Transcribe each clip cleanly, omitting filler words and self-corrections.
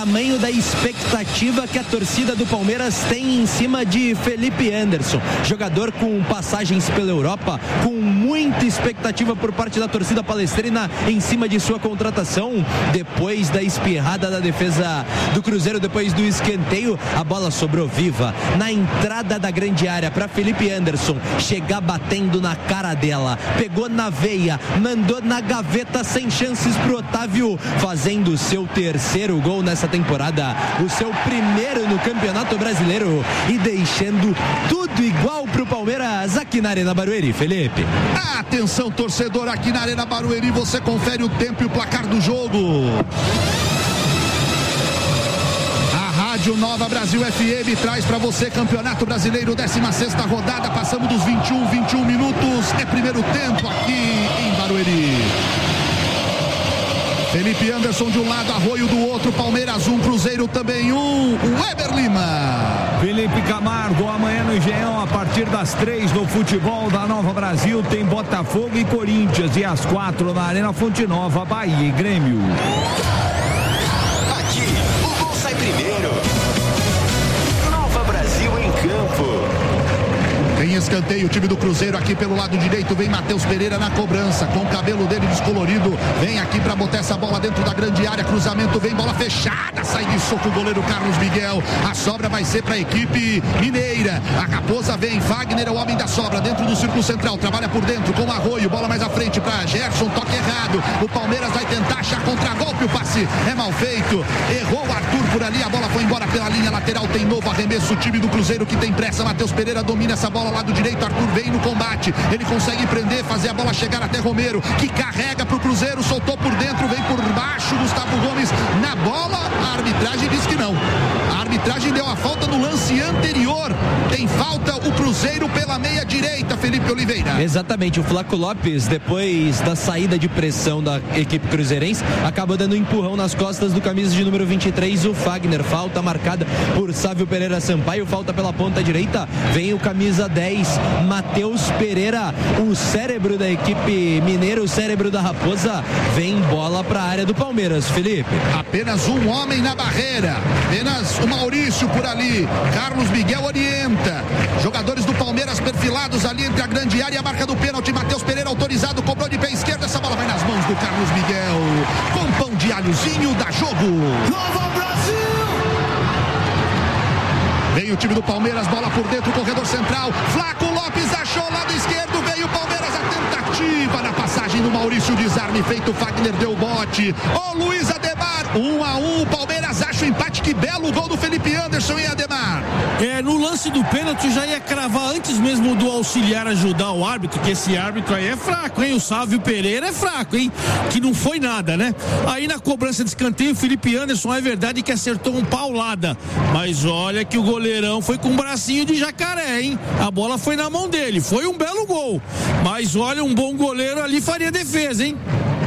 tamanho da expectativa que a torcida do Palmeiras tem em cima de Felipe Anderson, jogador com passagens pela Europa, com muita expectativa por parte da torcida palestrina em cima de sua contratação. Depois da espirrada da defesa do Cruzeiro, depois do escanteio, a bola sobrou viva na entrada da grande área para Felipe Anderson chegar batendo na cara dela, pegou na veia, mandou na gaveta, sem chances pro Otávio, fazendo o seu terceiro gol nessa temporada, o seu primeiro no Campeonato Brasileiro e deixando tudo igual pro Palmeiras aqui na Arena Barueri. Felipe, atenção torcedor, aqui na Arena Barueri você confere o tempo e o placar do jogo. Rádio Nova Brasil FM traz para você Campeonato Brasileiro, 16ª rodada, passamos dos 21 minutos, é primeiro tempo aqui em Barueri. Felipe Anderson de um lado, Arroio do outro, Palmeiras 1, Cruzeiro também 1, Weber Lima. Felipe Camargo, amanhã no Engenhão, a partir das 3 no futebol da Nova Brasil, tem Botafogo e Corinthians, e às 4 na Arena Fonte Nova, Bahia e Grêmio. Aqui, o gol sai primeiro. Nova Brasil em campo. Tem escanteio, o time do Cruzeiro aqui pelo lado direito, vem Matheus Pereira na cobrança, com o cabelo dele descolorido, vem aqui pra botar essa bola dentro da grande área, cruzamento, vem bola fechada, sai de soco o goleiro Carlos Miguel, a sobra vai ser pra equipe mineira, a Raposa vem, Fagner é o homem da sobra, dentro do círculo central, trabalha por dentro com o Arroio, bola mais à frente pra Gerson, toque errado, o Palmeiras vai tentar achar contra-golpe, o passe é mal feito, errou o Arthur por ali, a bola foi embora pela linha lateral, tem novo arremesso, o time do Cruzeiro que tem pressa, Matheus Pereira domina essa bola, lado direito, Arthur vem no combate, ele consegue prender, fazer a bola chegar até Romero, que carrega pro Cruzeiro, soltou por dentro, vem por baixo, Gustavo Gomes na bola, a arbitragem diz que não, a arbitragem deu a falta no lance anterior, tem falta o Cruzeiro pela meia direita, Felipe Oliveira. Exatamente, o Flaco Lopes, depois da saída de pressão da equipe cruzeirense, acabou dando um empurrão nas costas do camisa de número 23, o Fagner, falta marcada por Sávio Pereira Sampaio, falta pela ponta direita, vem o camisa 10, Matheus Pereira, o cérebro da equipe mineira, o cérebro da Raposa, vem bola para a área do Palmeiras. Felipe, apenas um homem na barreira, apenas o Maurício por ali, Carlos Miguel orienta, jogadores do Palmeiras perfilados ali entre a grande área e a marca do pênalti, Matheus Pereira autorizado, cobrou de pé esquerdo, essa bola vai nas mãos do Carlos Miguel, com pão de alhozinho, dá jogo. Nova Brasil! Vem o time do Palmeiras, bola por dentro, corredor central, Flaco Lopes achou, lado esquerdo, veio o Palmeiras, a tentativa na passagem do Maurício, desarme feito, Fagner deu o bote, Luiz Ademar, 1-1, Palmeiras acha o empate, que belo gol do Felipe Anderson e Ademar. No lance do pênalti já ia cravar antes mesmo do auxiliar ajudar o árbitro, que esse árbitro aí é fraco, hein? O Sávio Pereira é fraco, hein? Que não foi nada, né? Aí na cobrança de escanteio, o Felipe Anderson, é verdade que acertou um paulada, mas olha que o goleirão foi com um bracinho de jacaré, hein? A bola foi na mão dele, foi um belo gol, mas olha, um bom goleiro ali faria defesa, hein?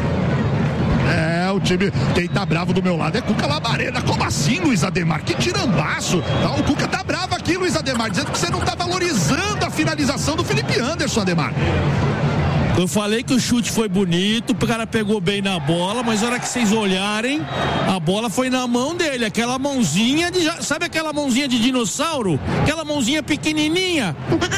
O time, quem tá bravo do meu lado é Cuca Labareda. Como assim, Luiz Ademar? Que tirambaço. O Cuca tá bravo aqui, Luiz Ademar, dizendo que você não tá valorizando a finalização do Felipe Anderson, Ademar. Eu falei que o chute foi bonito, o cara pegou bem na bola, mas na hora que vocês olharem, a bola foi na mão dele, aquela mãozinha sabe aquela mãozinha de dinossauro? Aquela mãozinha pequenininha.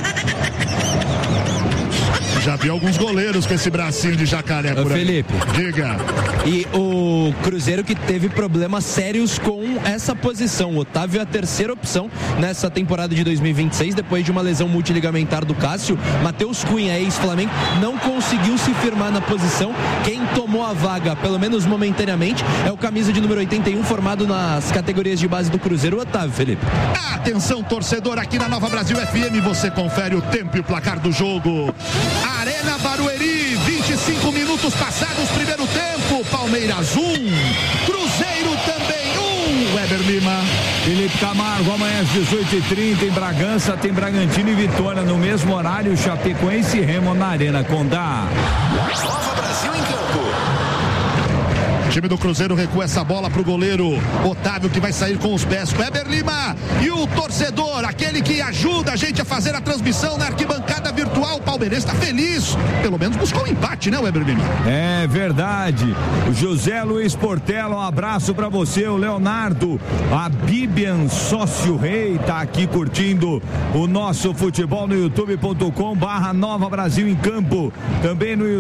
Já vi alguns goleiros com esse bracinho de jacaré por aí. Felipe, diga. E o Cruzeiro que teve problemas sérios com essa posição. O Otávio é a terceira opção nessa temporada de 2026, depois de uma lesão multiligamentar do Cássio. Matheus Cunha, ex-Flamengo, não conseguiu se firmar na posição. Quem tomou a vaga, pelo menos momentaneamente, é o camisa de número 81, formado nas categorias de base do Cruzeiro, o Otávio. Felipe. Atenção, torcedor, aqui na Nova Brasil FM, você confere o tempo e o placar do jogo. Arena Barueri, 25 minutos passados, primeiro tempo, Palmeiras 1, Cruzeiro também 1, Weber Lima. Felipe Camargo, amanhã às 18h30 em Bragança, tem Bragantino e Vitória no mesmo horário, Chapecoense e Remo na Arena Condá. Nova Brasil em campo. O time do Cruzeiro recua essa bola pro goleiro Otávio, que vai sair com os pés. Weber Lima e o torcedor, aquele que ajuda a gente a fazer a transmissão na arquibancada virtual. O palmeirense tá feliz. Pelo menos buscou um empate, né, Weber Lima? É verdade. O José Luiz Portela, um abraço pra você. O Leonardo, a Bibian Sócio Rei, tá aqui curtindo o nosso futebol no youtube.com/Nova Brasil em Campo. Também no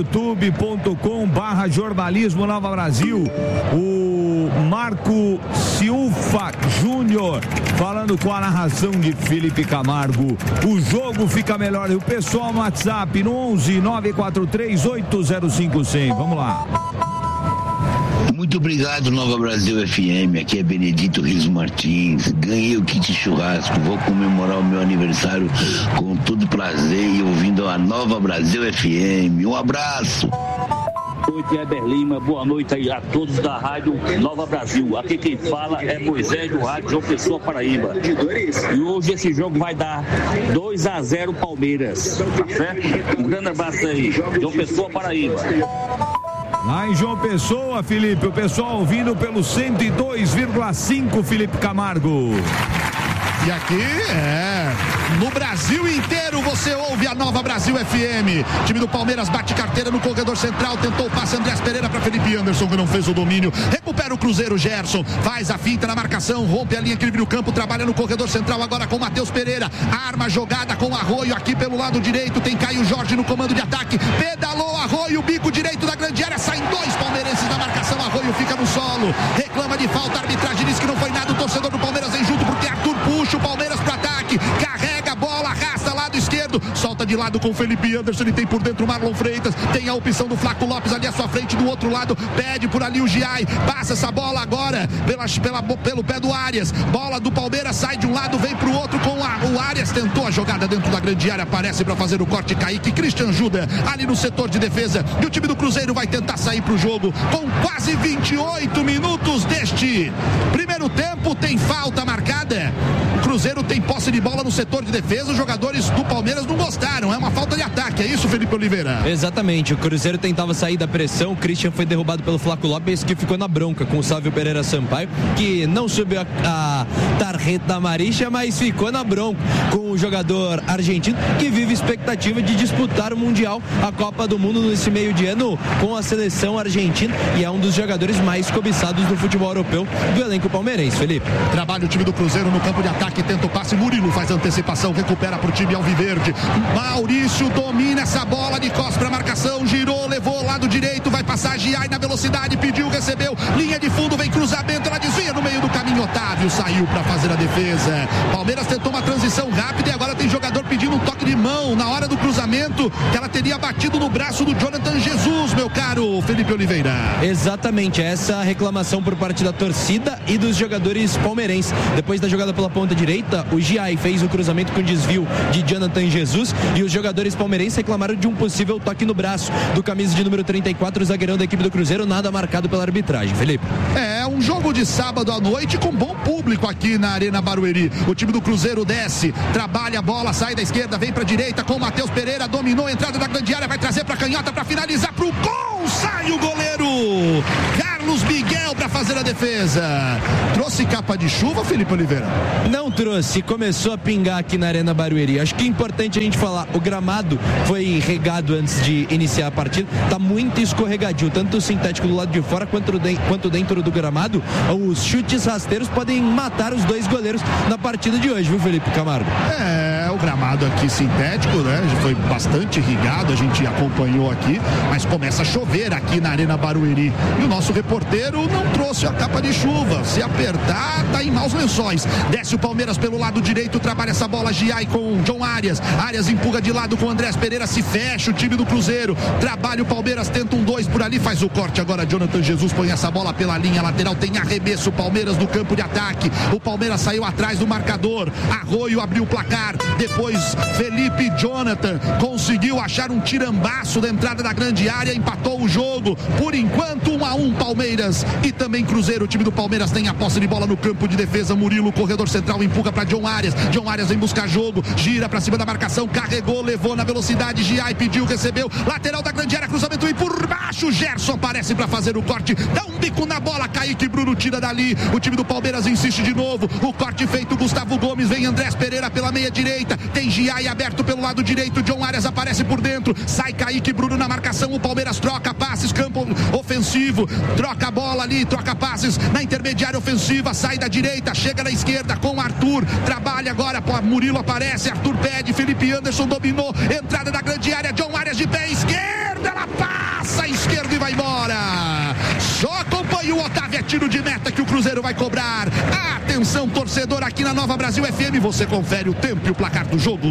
youtube.com/Jornalismo Nova Brasil. O Marco Silva Júnior falando com a narração de Felipe Camargo. O jogo fica melhor. E o pessoal no WhatsApp no 11-943-805-100. Vamos lá. Muito obrigado, Nova Brasil FM. Aqui é Benedito Riso Martins. Ganhei o kit churrasco. Vou comemorar o meu aniversário com todo prazer e ouvindo a Nova Brasil FM. Um abraço. Boa noite, Weber Lima. Boa noite aí a todos da Rádio Nova Brasil. Aqui quem fala é Moisés do Rádio João Pessoa, Paraíba. E hoje esse jogo vai dar 2-0 Palmeiras. Tá certo? Um grande abraço aí. João Pessoa, Paraíba. Lá em João Pessoa, Felipe, o pessoal ouvindo pelo 102,5, Felipe Camargo. E aqui, no Brasil inteiro você ouve a Nova Brasil FM. O time do Palmeiras bate carteira no corredor central, tentou o passe Andrés Pereira para Felipe Anderson, que não fez o domínio. Recupera o Cruzeiro, Gerson, faz a finta na marcação, rompe a linha que livre o campo, trabalha no corredor central agora com Matheus Pereira. Arma jogada com Arroio aqui pelo lado direito, tem Caio Jorge no comando de ataque. Pedalou Arroio, bico direito da grande área, saem dois palmeirenses da marcação. Arroio fica no solo, reclama de falta, a arbitragem diz que não foi nada. O torcedor do Palmeiras vem junto porque Arthur puxa o Palmeiras para ataque, carrega a bola, arrasta lado esquerdo, solta de lado com o Felipe Anderson, ele tem por dentro o Marlon Freitas, tem a opção do Flaco Lopes ali à sua frente, do outro lado, pede por ali o Giai, passa essa bola agora pelo pé do Arias, bola do Palmeiras, sai de um lado, vem pro outro com o Arias, tentou a jogada dentro da grande área, aparece para fazer o corte, Kaique, Christian ajuda ali no setor de defesa, e o time do Cruzeiro vai tentar sair pro jogo com quase 28 minutos deste primeiro tempo, tem falta marcada. O Cruzeiro tem posse de bola no setor de defesa, os jogadores do Palmeiras não gostaram, é uma falta de ataque, é isso, Felipe Oliveira? Exatamente, o Cruzeiro tentava sair da pressão, o Christian foi derrubado pelo Flaco Lopes, que ficou na bronca com o Sávio Pereira Sampaio, que não subiu a tarreta amarilla, mas ficou na bronca com o jogador argentino, que vive expectativa de disputar o Mundial, a Copa do Mundo nesse meio de ano com a seleção argentina, e é um dos jogadores mais cobiçados do futebol europeu do elenco palmeirense, Felipe. Trabalha o time do Cruzeiro no campo de ataque, tenta o passe, Murilo faz a antecipação, recupera pro time alviverde, Maurício domina essa bola de costas pra marcação, girou, levou lado direito, vai passar Giai na velocidade, pediu, recebeu, linha de fundo, vem cruzamento, ela desvia no meio do caminho, Otávio saiu pra fazer a defesa. Palmeiras tentou uma transição rápida e agora tem jogador pedindo um toque de mão na hora do cruzamento, que ela teria batido no braço do Jonathan Jesus, meu caro Felipe Oliveira. Exatamente, essa reclamação por parte da torcida e dos jogadores palmeirenses. Depois da jogada pela ponta direita, o Giai fez o cruzamento com desvio de Jonathan Jesus e os jogadores palmeirenses reclamaram de um possível toque no braço do camisa de número 34, o zagueirão da equipe do Cruzeiro, nada marcado pela arbitragem, Felipe. É um jogo de sábado à noite com bom público aqui na Arena Barueri. O time do Cruzeiro desce, trabalha a bola, sai da esquerda, vem pra direita com o Matheus Pereira, dominou a entrada da grande área, vai trazer pra canhota pra finalizar pro gol, sai o goleiro Carlos Miguel pra fazer a defesa. Trouxe capa de chuva, Felipe Oliveira? Não trouxe, começou a pingar aqui na Arena Barueri. Acho que é importante a gente falar, o gramado foi regado antes de iniciar a partida, tá muito escorregadio, tanto o sintético do lado de fora quanto dentro do gramado. Os chutes rasteiros podem matar os dois goleiros na partida de hoje, viu, Felipe Camargo? O gramado aqui sintético, né? Foi bastante irrigado, a gente acompanhou aqui, mas começa a chover aqui na Arena Barueri. E o nosso reporteiro não trouxe a capa de chuva. Se apertar, tá em maus lençóis. Desce o Palmeiras pelo lado direito, trabalha essa bola, Giai com John Arias. Arias empurra de lado com Andrés Pereira, se fecha o time do Cruzeiro. Trabalha o Palmeiras, tenta um 2 por ali, faz o corte agora. Jonathan Jesus põe essa bola pela linha lateral, tem arremesso, o Palmeiras no campo de ataque. O Palmeiras saiu atrás do marcador. Arroio abriu o placar, Depois Felipe Jonathan conseguiu achar um tirambaço da entrada da grande área, empatou o jogo. Por enquanto 1-1 Palmeiras e também Cruzeiro. O time do Palmeiras tem a posse de bola no campo de defesa. Murilo, corredor central, empurra para John Arias. John Arias vem buscar jogo, gira para cima da marcação, carregou, levou na velocidade. Giai pediu, recebeu, lateral da grande área, cruzamento e por baixo Gerson aparece para fazer o corte, dá um bico na bola, Kaique Bruno tira dali. O time do Palmeiras insiste de novo, o corte feito, Gustavo Gomes, vem Andrés Pereira pela meia direita, tem Giai aberto pelo lado direito, John Arias aparece por dentro, sai Kaique Bruno na marcação. O Palmeiras troca passes, campo ofensivo, troca a bola ali, troca passes na intermediária ofensiva, sai da direita, chega na esquerda com Arthur, trabalha agora, Murilo aparece, Arthur pede, Felipe Anderson dominou, entrada da grande área, John Arias de pé esquerda, ela passa a esquerda e vai embora. Só acompanha o Otávio, é tiro de meta que o Cruzeiro vai cobrar. Atenção, torcedor, aqui na Nova Brasil FM, você confere o tempo e o placar do jogo.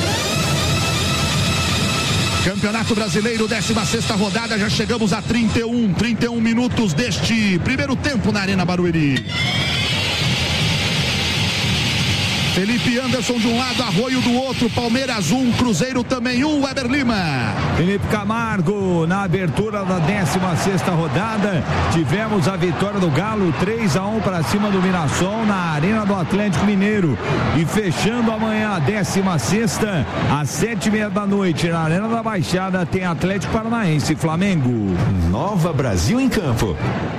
Campeonato Brasileiro, 16ª rodada, já chegamos a 31 minutos deste primeiro tempo na Arena Barueri. Felipe Anderson de um lado, Arroio do outro, Palmeiras 1, Cruzeiro também 1, Weber Lima. Felipe Camargo, na abertura da 16ª rodada, tivemos a vitória do Galo, 3-1 para cima do Mirassol na Arena do Atlético Mineiro. E fechando amanhã a 16ª, às 7h30 da noite, na Arena da Baixada, tem Atlético Paranaense e Flamengo. Nova Brasil em campo.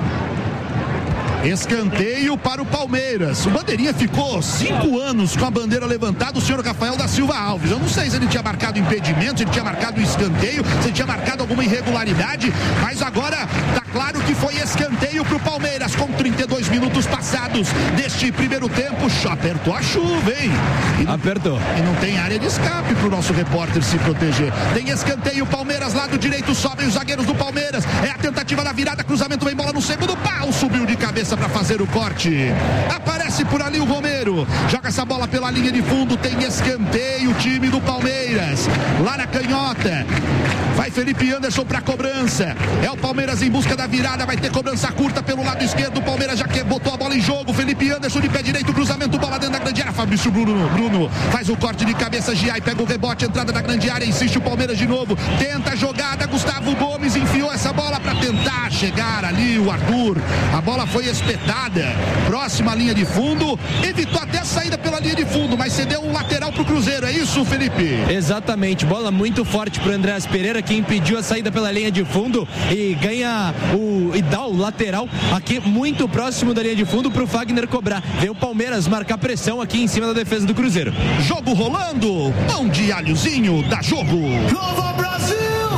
Escanteio para o Palmeiras. O bandeirinha ficou 5 anos com a bandeira levantada, o senhor Rafael da Silva Alves. Eu não sei se ele tinha marcado impedimento, se ele tinha marcado escanteio, se ele tinha marcado alguma irregularidade, mas agora tá claro que foi escanteio para o Palmeiras, com 32 minutos passados deste primeiro tempo. Apertou a chuva, hein? Apertou. E não tem área de escape para o nosso repórter se proteger. Tem escanteio, Palmeiras, lado direito, sobem os zagueiros do Palmeiras. É a tentativa da virada, cruzamento, vem bola no segundo pau, subiu de cabeça para fazer o corte. Aparece por ali o Romero, joga essa bola pela linha de fundo, tem escanteio, o time do Palmeiras. Lá na canhota, vai Felipe Anderson para cobrança. É o Palmeiras em busca da virada, vai ter cobrança curta pelo lado esquerdo. O Palmeiras já que botou a bola em jogo. Felipe Anderson de pé direito, cruzamento, bola dentro da grande área. Fabrício Bruno faz o corte de cabeça, Giai pega o rebote, entrada da grande área, insiste o Palmeiras de novo, tenta a jogada, Gustavo Gomes enfiou essa bola para tentar chegar ali o Arthur. A bola foi espetada, próxima linha de fundo, evitou até a saída pela linha de fundo, mas cedeu um lateral pro Cruzeiro, é isso, Felipe? Exatamente, bola muito forte pro Andrés Pereira, que impediu a saída pela linha de fundo e dá o lateral aqui muito próximo da linha de fundo pro Fagner cobrar. Vem o Palmeiras marcar pressão aqui em cima da defesa do Cruzeiro. Jogo rolando, pão de alhozinho da Jogo. Nova Brasil!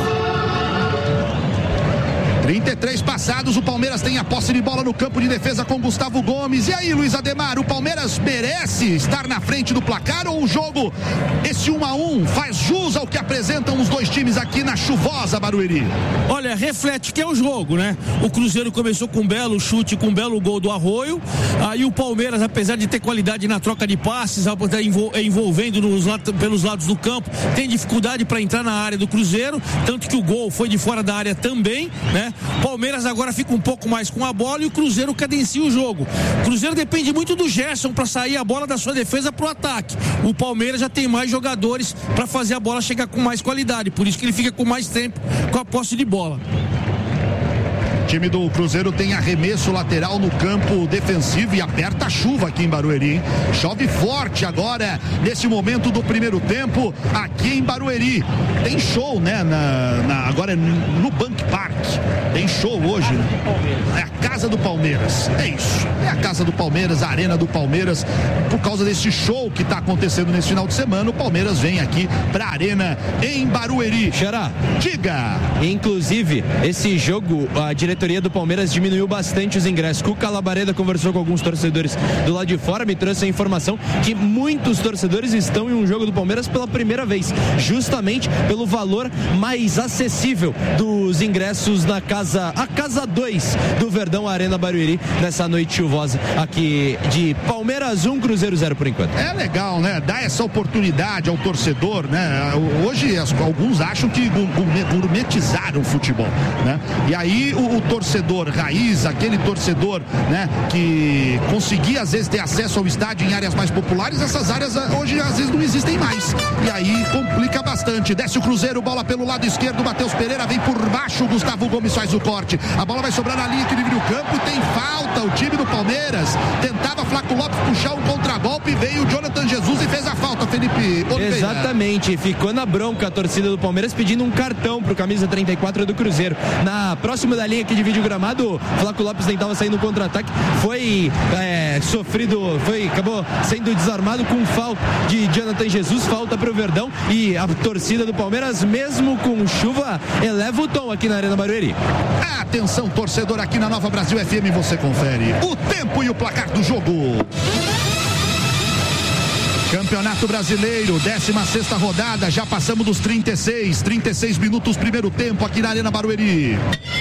33 passados, o Palmeiras tem a posse de bola no campo de defesa com Gustavo Gomes. E aí, Luiz Ademar, o Palmeiras merece estar na frente do placar ou o jogo, esse 1-1, faz jus ao que apresentam os dois times aqui na chuvosa Barueri? Olha, reflete que é o jogo, né? O Cruzeiro começou com um belo chute, com um belo gol do Arroio. Aí o Palmeiras, apesar de ter qualidade na troca de passes, envolvendo pelos lados do campo, tem dificuldade para entrar na área do Cruzeiro, tanto que o gol foi de fora da área também, né? Palmeiras agora fica um pouco mais com a bola e o Cruzeiro cadencia o jogo. O Cruzeiro depende muito do Gerson para sair a bola da sua defesa pro ataque. O Palmeiras já tem mais jogadores para fazer a bola chegar com mais qualidade, por isso que ele fica com mais tempo com a posse de bola. O time do Cruzeiro tem arremesso lateral no campo defensivo e aperta a chuva aqui em Barueri, hein? Chove forte agora, nesse momento do primeiro tempo, aqui em Barueri. Tem show, né? Agora no Bank Park. Tem show hoje, né? É a Casa do Palmeiras. É isso. É a Casa do Palmeiras, a Arena do Palmeiras. Por causa desse show que está acontecendo nesse final de semana, o Palmeiras vem aqui pra Arena em Barueri. Xará, diga! Inclusive, esse jogo, a diretoria do Palmeiras diminuiu bastante os ingressos. Cuca Labareda conversou com alguns torcedores do lado de fora, me trouxe a informação que muitos torcedores estão em um jogo do Palmeiras pela primeira vez, justamente pelo valor mais acessível dos ingressos na a casa 2 do Verdão Arena Barueri, nessa noite chuvosa aqui de Palmeiras 1, Cruzeiro 0 por enquanto. É legal, né? Dá essa oportunidade ao torcedor, né? Hoje alguns acham que gourmetizaram o futebol, né? E aí o torcedor raiz, aquele torcedor, né, que conseguia às vezes ter acesso ao estádio em áreas mais populares, essas áreas hoje às vezes não existem mais, e aí complica bastante. Desce o Cruzeiro, bola pelo lado esquerdo, Matheus Pereira vem por baixo, Gustavo Gomes faz o corte, a bola vai sobrar na linha que divide o campo, tem falta, o time do Palmeiras tentava Flaco Lopes puxar um contragolpe, veio o Jonathan Jesus e fez a falta, Felipe Oliveira. Exatamente, ficou na bronca a torcida do Palmeiras pedindo um cartão pro camisa 34 do Cruzeiro. Na próxima da linha que divide o gramado, Flaco Lopes tentava sair no contra-ataque, foi acabou sendo desarmado com falta de Jonathan Jesus, falta pro Verdão, e a torcida do Palmeiras, mesmo com chuva, eleva o tom aqui na Arena Barueri. Atenção, torcedor, aqui na Nova Brasil FM, você confere o tempo e o placar do jogo. Campeonato Brasileiro, 16ª rodada, já passamos dos 36 minutos, primeiro tempo aqui na Arena Barueri.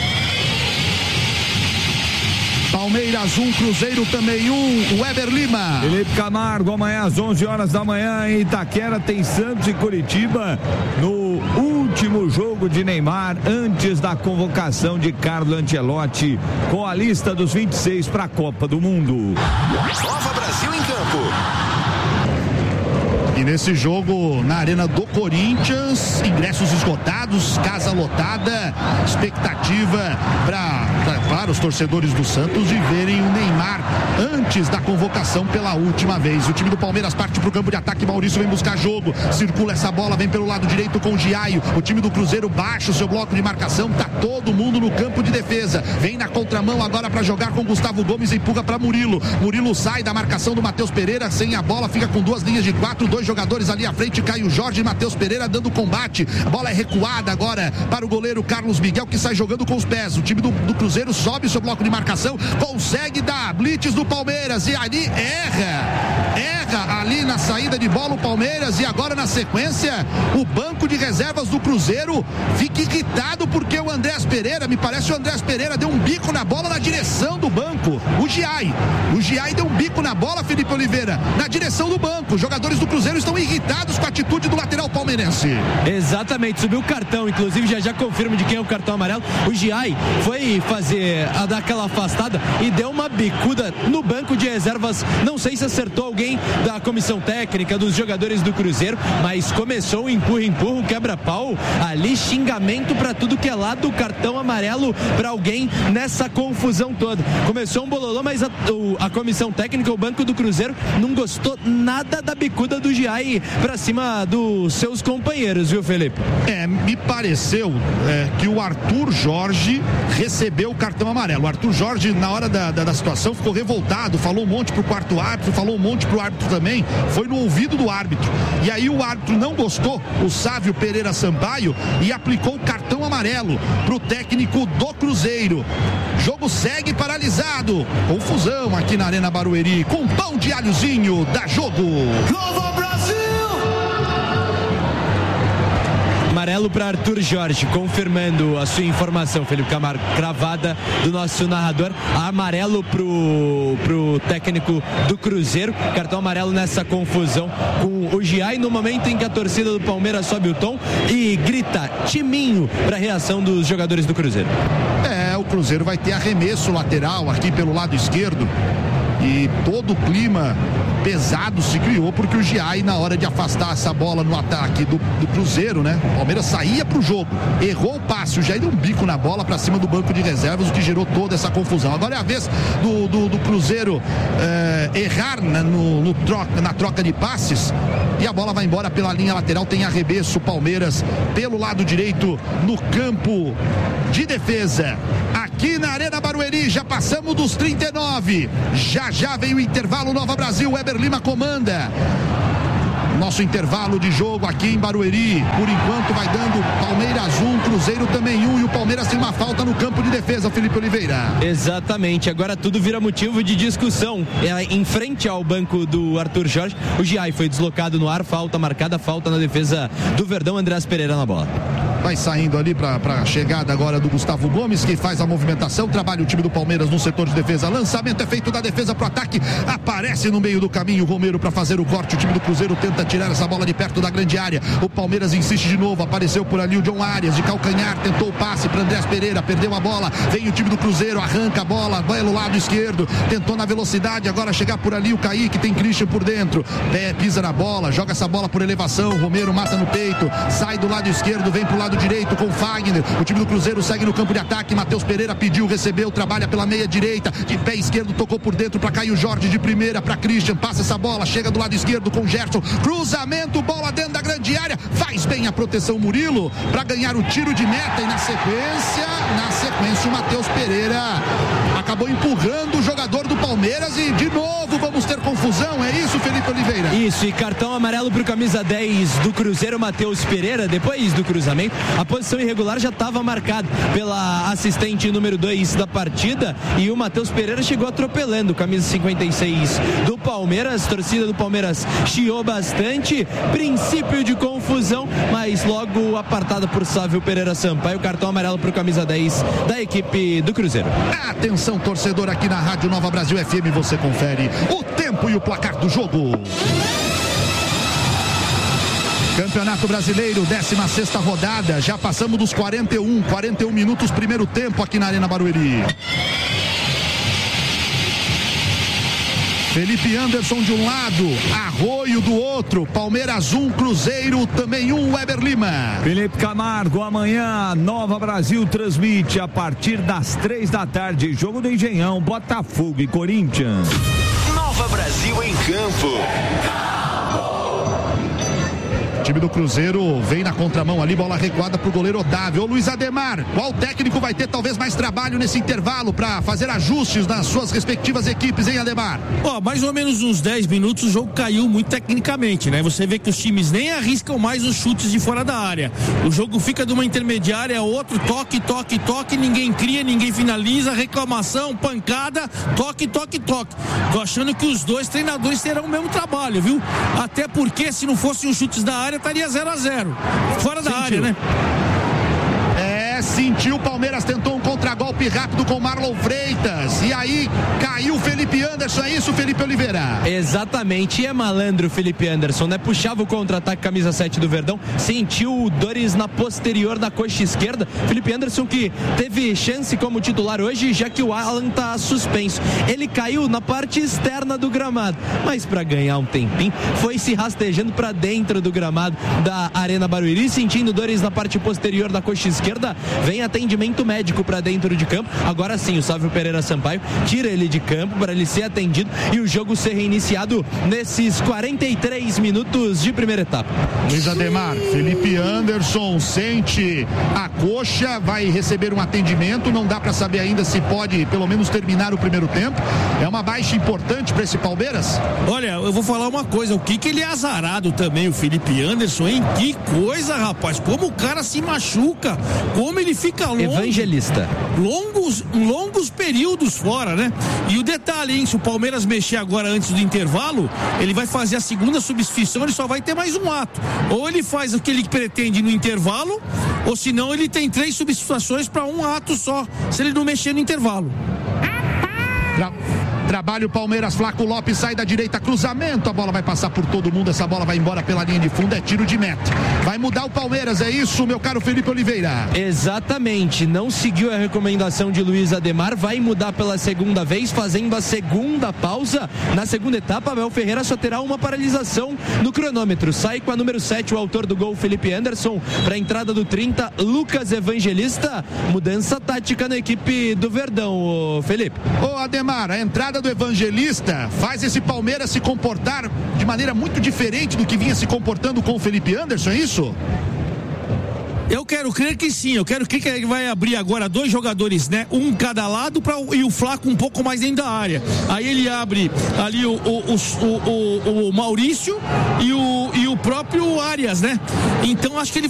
Palmeiras 1, Cruzeiro também 1, Weber Lima. Felipe Camargo, amanhã às 11 horas da manhã em Itaquera tem Santos e Curitiba no último jogo de Neymar antes da convocação de Carlo Ancelotti com a lista dos 26 para a Copa do Mundo. Nova Brasil em campo. E nesse jogo, na Arena do Corinthians, ingressos esgotados, casa lotada, expectativa para os torcedores do Santos de verem o Neymar antes da convocação pela última vez. O time do Palmeiras parte para o campo de ataque, Maurício vem buscar jogo, circula essa bola, vem pelo lado direito com o Giaio, o time do Cruzeiro baixa o seu bloco de marcação, tá todo mundo no campo de defesa, vem na contramão agora para jogar com Gustavo Gomes, empurra para Murilo sai da marcação do Matheus Pereira, sem a bola, fica com duas linhas de 4, dois jogadores ali à frente, Caio Jorge e Matheus Pereira dando combate, a bola é recuada agora para o goleiro Carlos Miguel, que sai jogando com os pés, o time do Cruzeiro sobe o seu bloco de marcação, consegue dar blitz do Palmeiras e ali erra ali na saída de bola o Palmeiras, e agora na sequência o banco de reservas do Cruzeiro fica irritado porque o Andrés Pereira, me parece o Andrés Pereira deu um bico na bola na direção do banco, o Giai deu um bico na bola, Felipe Oliveira, na direção do banco, os jogadores do Cruzeiro estão irritados com a atitude do lateral palmeirense. Exatamente, subiu o cartão, inclusive já confirmo de quem é o cartão amarelo, o Giai foi dar aquela afastada e deu uma bicuda no banco de reservas, não sei se acertou alguém da comissão técnica, dos jogadores do Cruzeiro, mas começou um empurra, quebra-pau, ali xingamento pra tudo que é lado, cartão amarelo pra alguém nessa confusão toda. Começou um bololô, mas a comissão técnica, o banco do Cruzeiro, não gostou nada da bicuda do Giai pra cima dos seus companheiros, viu, Felipe? Me pareceu que o Arthur Jorge recebeu o cartão amarelo. O Arthur Jorge, na hora da situação, ficou revoltado, falou um monte pro quarto árbitro, falou um monte pro árbitro também, foi no ouvido do árbitro. E aí o árbitro não gostou, o Sávio Pereira Sampaio, e aplicou o cartão amarelo pro técnico do Cruzeiro. Jogo segue paralisado. Confusão aqui na Arena Barueri, com pão de alhozinho, dá jogo. Nova Brasil! Amarelo para Arthur Jorge, confirmando a sua informação, Felipe Camargo, cravada do nosso narrador. Amarelo pro técnico do Cruzeiro, cartão amarelo nessa confusão com o Giai, no momento em que a torcida do Palmeiras sobe o tom e grita timinho para a reação dos jogadores do Cruzeiro. O Cruzeiro vai ter arremesso lateral aqui pelo lado esquerdo. E todo o clima pesado se criou porque o Giai, na hora de afastar essa bola no ataque do Cruzeiro, né? O Palmeiras saía pro jogo, errou o passe, o Giai deu um bico na bola pra cima do banco de reservas, o que gerou toda essa confusão. Agora é a vez do Cruzeiro errar, né, na troca de passes, e a bola vai embora pela linha lateral, tem arremesso, Palmeiras pelo lado direito no campo de defesa. Aqui na Arena Barueri, já passamos dos 39, já vem o intervalo, Nova Brasil, Weber Lima comanda. Nosso intervalo de jogo aqui em Barueri, por enquanto vai dando Palmeiras 1, Cruzeiro também 1, e o Palmeiras tem uma falta no campo de defesa, Felipe Oliveira. Exatamente, agora tudo vira motivo de discussão. Em frente ao banco do Arthur Jorge, o Giai foi deslocado no ar, falta marcada, falta na defesa do Verdão, Andrés Pereira na bola. vai saindo ali para a chegada agora do Gustavo Gomes, que faz a movimentação, trabalha o time do Palmeiras no setor de defesa, lançamento é feito da defesa pro ataque, aparece no meio do caminho o Romero para fazer o corte, o time do Cruzeiro tenta tirar essa bola de perto da grande área, o Palmeiras insiste de novo, apareceu por ali o John Arias de calcanhar, tentou o passe para Andrés Pereira, perdeu a bola, vem o time do Cruzeiro, arranca a bola, vai no lado esquerdo, tentou na velocidade, agora chegar por ali o Kaique, tem Christian por dentro, pisa na bola, joga essa bola por elevação, Romero mata no peito, sai do lado esquerdo, vem pro lado direito com Fagner, o time do Cruzeiro segue no campo de ataque, Matheus Pereira pediu, recebeu, trabalha pela meia direita, de pé esquerdo, tocou por dentro para Caio Jorge de primeira, para Christian, passa essa bola, chega do lado esquerdo com Gerson, cruzamento, bola dentro da grande área, faz bem a proteção Murilo, para ganhar o tiro de meta e na sequência o Matheus Pereira acabou empurrando o jogador do Palmeiras e de novo vamos ter confusão, é isso, Felipe Oliveira? Isso, e cartão amarelo pro camisa 10 do Cruzeiro, Matheus Pereira, depois do cruzamento, a posição irregular já estava marcada pela assistente número 2 da partida e o Matheus Pereira chegou atropelando, camisa 56 do Palmeiras, torcida do Palmeiras chiou bastante, princípio de confusão, mas logo apartada por Sávio Pereira Sampaio, cartão amarelo pro camisa 10 da equipe do Cruzeiro. Atenção, torcedor, aqui na Rádio Nova Brasil FM, você confere o tempo e o placar do jogo. Campeonato Brasileiro, 16ª rodada, já passamos dos 41 minutos, primeiro tempo aqui na Arena Barueri. Felipe Anderson de um lado, Arroio do outro, Palmeiras 1, Cruzeiro também 1, Weber Lima. Felipe Camargo, amanhã Nova Brasil transmite a partir das 3 da tarde, jogo do Engenhão, Botafogo e Corinthians. Nova Brasil em campo. O time do Cruzeiro vem na contramão ali, bola recuada pro goleiro Otávio. Ô Luiz Ademar, qual técnico vai ter talvez mais trabalho nesse intervalo para fazer ajustes nas suas respectivas equipes, hein, Ademar? Mais ou menos uns 10 minutos o jogo caiu muito tecnicamente, né? Você vê que os times nem arriscam mais os chutes de fora da área. O jogo fica de uma intermediária a outro, toque, ninguém cria, ninguém finaliza, reclamação, pancada, toque. Tô achando que os dois treinadores terão o mesmo trabalho, viu? Até porque se não fossem os chutes da área, estaria 0-0 fora da área, né? Sentiu, o Palmeiras tentou um contragolpe rápido com Marlon Freitas e aí caiu o Felipe Anderson, é isso, Felipe Oliveira? Exatamente, e é malandro o Felipe Anderson, né? Puxava o contra-ataque, camisa 7 do Verdão, sentiu dores na posterior da coxa esquerda. Felipe Anderson que teve chance como titular hoje, já que o Alan tá suspenso. Ele caiu na parte externa do gramado, mas para ganhar um tempinho, foi se rastejando para dentro do gramado da Arena Barueri, sentindo dores na parte posterior da coxa esquerda. Vem atendimento médico para dentro de campo. Agora sim, o Sávio Pereira Sampaio tira ele de campo para ele ser atendido e o jogo ser reiniciado nesses 43 minutos de primeira etapa. Luiz Ademar, Felipe Anderson sente a coxa, vai receber um atendimento, não dá para saber ainda se pode pelo menos terminar o primeiro tempo. É uma baixa importante para esse Palmeiras? Olha, eu vou falar uma coisa, o que ele é azarado também, o Felipe Anderson, hein? Que coisa, rapaz, como o cara se machuca, como ele fica longos períodos fora, né? E o detalhe, hein? Se o Palmeiras mexer agora antes do intervalo, ele vai fazer a segunda substituição, ele só vai ter mais um ato. Ou ele faz o que ele pretende no intervalo, ou senão ele tem 3 substituições para um ato só, se ele não mexer no intervalo. Trabalho Palmeiras, Flaco Lopes sai da direita, cruzamento, a bola vai passar por todo mundo, essa bola vai embora pela linha de fundo, é tiro de meta. Vai mudar o Palmeiras, é isso, meu caro Felipe Oliveira? Exatamente, não seguiu a recomendação de Luiz Ademar, vai mudar pela segunda vez, fazendo a segunda pausa. Na segunda etapa, Abel Ferreira só terá uma paralisação no cronômetro. Sai com a número 7, o autor do gol, Felipe Anderson, para a entrada do 30, Lucas Evangelista. Mudança tática na equipe do Verdão, Felipe. Ô Ademar, a entrada do Evangelista faz esse Palmeiras se comportar de maneira muito diferente do que vinha se comportando com o Felipe Anderson, é isso? Eu quero crer que sim, eu quero crer que ele vai abrir agora 2 jogadores, né? Um cada lado e o Flaco um pouco mais dentro da área. Aí ele abre ali o Maurício e o próprio Arias, né? Então acho que ele